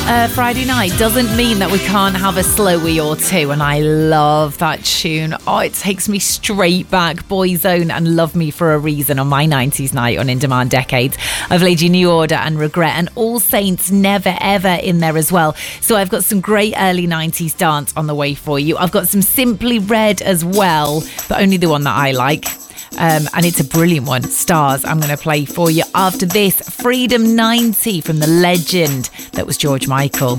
Friday night doesn't mean that we can't have a slowie or two, and I love that tune. Oh, it takes me straight back. Boyzone and Love Me for a Reason on my 90s night on In Demand Decades. I've laid you New Order and Regret, and All Saints Never Ever in there as well. So I've got some great early 90s dance on the way for you. I've got some Simply Red as well, but only the one that I like. And it's a brilliant one. Stars, I'm going to play for you after this. Freedom 90 from the legend that was George Michael.